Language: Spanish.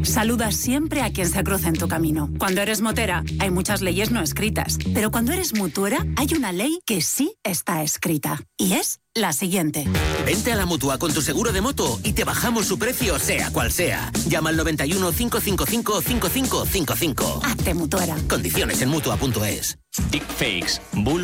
Saluda siempre a quien se cruce en tu camino. Cuando eres motera, hay muchas leyes no escritas. Pero cuando eres mutuera, hay una ley que sí está escrita. Y es la siguiente. Vente a la Mutua con tu seguro de moto y te bajamos su precio, sea cual sea. Llama al 91 555 5555. Hazte mutuera. Condiciones en Mutua.es. Deepfakes, bulos